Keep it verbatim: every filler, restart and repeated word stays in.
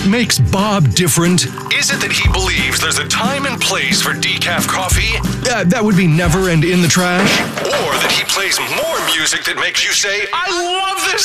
makes Bob different? Is it that he believes there's a time and place for decaf coffee? Uh, that would be never and in the trash? Or that he plays more music that makes you say, I love this